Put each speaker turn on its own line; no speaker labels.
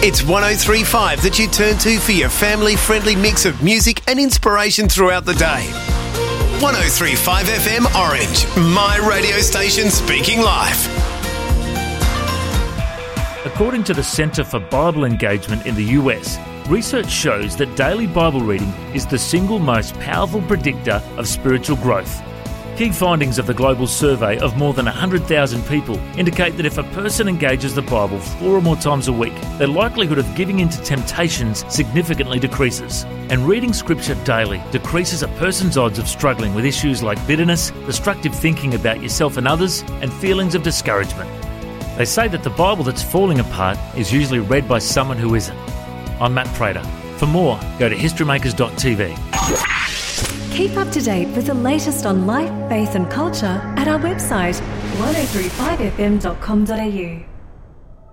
It's 103.5 that you turn to for your family-friendly mix of music and inspiration throughout the day. 103.5 FM Orange, my radio station speaking life.
According to the Centre for Bible Engagement in the US, research shows that daily Bible reading is the single most powerful predictor of spiritual growth. Key findings of the global survey of more than 100,000 people indicate that if a person engages the Bible 4 or more times a week, their likelihood of giving in to temptations significantly decreases. And reading Scripture daily decreases a person's odds of struggling with issues like bitterness, destructive thinking about yourself and others, and feelings of discouragement. They say that the Bible that's falling apart is usually read by someone who isn't. I'm Matt Prater. For more, go to historymakers.tv.
Keep up to date with the latest on life, faith and culture at our website 1035fm.com.au.